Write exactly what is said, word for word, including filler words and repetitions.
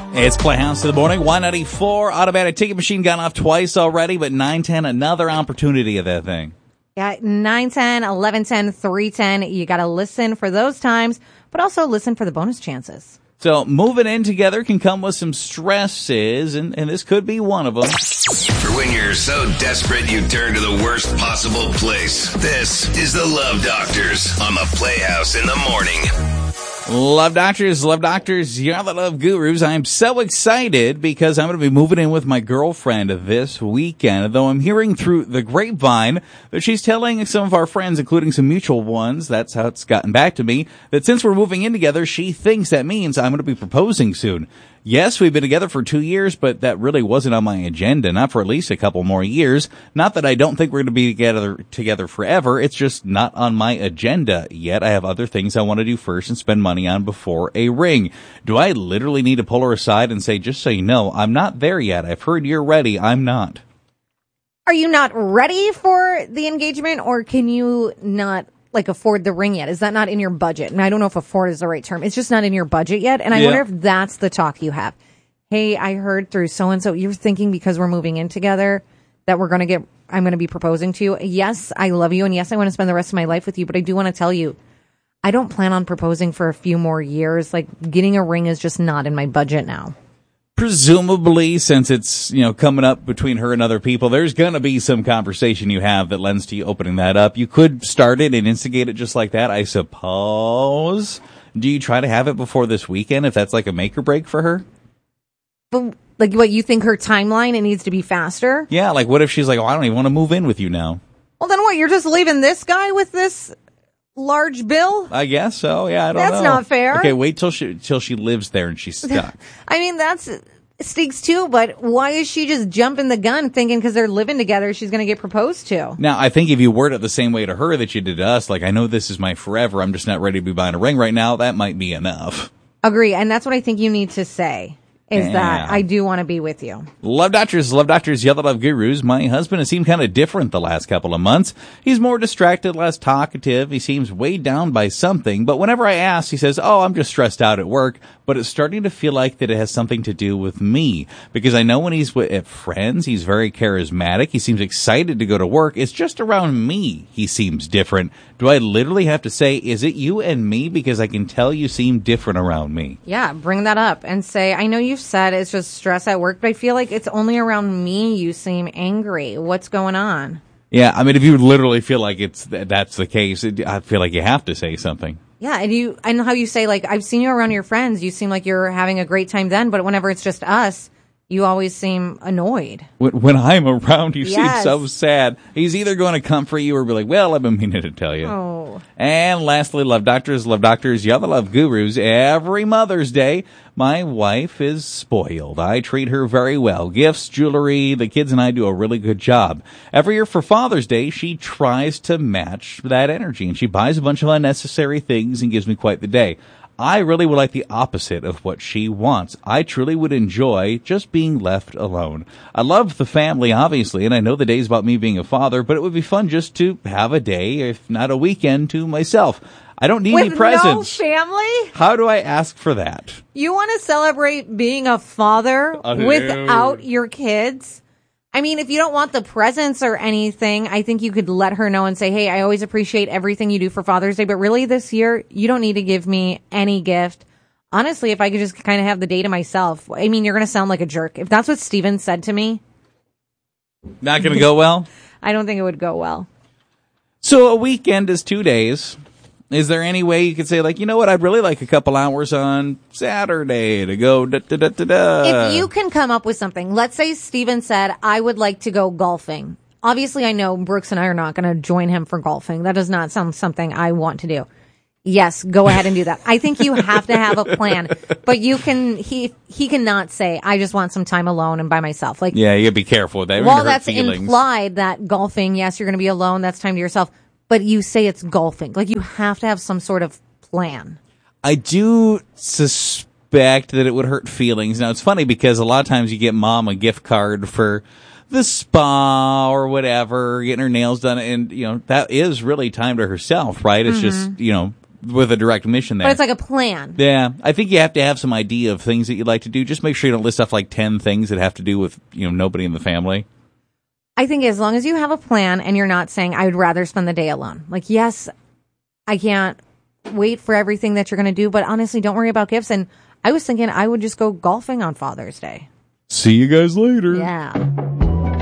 It's Playhouse in the morning. one ninety-four automatic ticket machine gone off twice already, but nine ten, another opportunity of that thing. Yeah, nine ten, eleven ten, three ten. You got to listen for those times, but also listen for the bonus chances. So moving in together can come with some stresses, and, and this could be one of them. For when you're so desperate you turn to the worst possible place. This is the Love Doctors on the Playhouse in the morning. Love Doctors, Love Doctors, you're the Love Gurus. I'm so excited because I'm going to be moving in with my girlfriend this weekend, though I'm hearing through the grapevine that she's telling some of our friends, including some mutual ones, that's how it's gotten back to me, that since we're moving in together, she thinks that means I'm going to be proposing soon. Yes, we've been together for two years, but that really wasn't on my agenda, not for at least a couple more years. Not that I don't think we're going to be together together forever. It's just not on my agenda yet. I have other things I want to do first and spend money on before a ring. Do I literally need to pull her aside and say, just so you know, I'm not there yet. I've heard you're ready. I'm not. Are you not ready for the engagement, or can you not like afford the ring yet? Is that not in your budget? And I don't know if afford is the right term. It's just not in your budget yet. And I yeah. wonder if that's the talk you have. Hey, I heard through so-and-so, you're thinking because we're moving in together that we're going to get, I'm going to be proposing to you. Yes, I love you. And yes, I want to spend the rest of my life with you. But I do want to tell you, I don't plan on proposing for a few more years. Like, getting a ring is just not in my budget now. Presumably, since it's, you know, coming up between her and other people, there's going to be some conversation you have that lends to you opening that up. You could start it and instigate it just like that, I suppose. Do you try to have it before this weekend if that's like a make or break for her? But, like, what, you think her timeline, it needs to be faster? Yeah, like what if she's like, oh, I don't even want to move in with you now? Well, then what, you're just leaving this guy with this large bill? I guess so. Yeah, I don't that's know. That's not fair. Okay, wait till she till she lives there and she's stuck. I mean, that's stinks too, but why is she just jumping the gun thinking because they're living together she's going to get proposed to? Now, I think if you word it the same way to her that you did to us, like, I know this is my forever, I'm just not ready to be buying a ring right now, that might be enough. Agree, and that's what I think you need to say. Is yeah. that I do want to be with you. Love Doctors, Love Doctors, Yellow Love Gurus. My husband has seemed kind of different the last couple of months. He's more distracted, less talkative. He seems weighed down by something. But whenever I ask, he says, oh, I'm just stressed out at work. But it's starting to feel like that it has something to do with me. Because I know when he's with at friends, he's very charismatic. He seems excited to go to work. It's just around me he seems different. Do I literally have to say, is it you and me? Because I can tell you seem different around me. Yeah, bring that up and say, I know you've said it's just stress at work, but I feel like it's only around me you seem angry. What's going on? Yeah, I mean, if you literally feel like it's that's the case, it, I feel like you have to say something. Yeah, and you, I know how you say, like, I've seen you around your friends. You seem like you're having a great time then, but whenever it's just us, you always seem annoyed. When, when I'm around, you yes. seem so sad. He's either going to comfort you or be like, well, I've been meaning to tell you. Oh. And lastly, Love Doctors, Love Doctors, Yellow Love Gurus. Every Mother's Day, my wife is spoiled. I treat her very well. Gifts, jewelry, the kids and I do a really good job. Every year for Father's Day, she tries to match that energy, and she buys a bunch of unnecessary things and gives me quite the day. I really would like the opposite of what she wants. I truly would enjoy just being left alone. I love the family, obviously, and I know the day's about me being a father, but it would be fun just to have a day, if not a weekend, to myself. I don't need With any presents. no family? How do I ask for that? You want to celebrate being a father Uh, without your kids? I mean, if you don't want the presents or anything, I think you could let her know and say, hey, I always appreciate everything you do for Father's Day, but really this year, you don't need to give me any gift. Honestly, if I could just kind of have the day to myself. I mean, you're going to sound like a jerk. If that's what Steven said to me. Not going to go well? I don't think it would go well. So a weekend is two days. Is there any way you could say, like, you know what, I'd really like a couple hours on Saturday to go da da da da da. If you can come up with something, let's say Steven said, I would like to go golfing. Obviously, I know Brooks and I are not going to join him for golfing. That does not sound something I want to do. Yes, go ahead and do that. I think you have to have a plan, but you can, he, he cannot say, I just want some time alone and by myself. Like, yeah, you gotta be careful with that. Well, that's feelings. Implied that golfing, yes, you're going to be alone. That's time to yourself. But you say it's golfing. Like, you have to have some sort of plan. I do suspect that it would hurt feelings. Now, it's funny because a lot of times you get mom a gift card for the spa or whatever, getting her nails done, and, you know, that is really time to herself, right? It's mm-hmm. just, you know, with a direct mission there. But it's like a plan. Yeah, I think you have to have some idea of things that you'd like to do. Just make sure you don't list off like ten things that have to do with, you know, nobody in the family. I think as long as you have a plan and you're not saying, I would rather spend the day alone. Like, yes, I can't wait for everything that you're going to do, but honestly, don't worry about gifts. And I was thinking I would just go golfing on Father's Day. See you guys later. Yeah.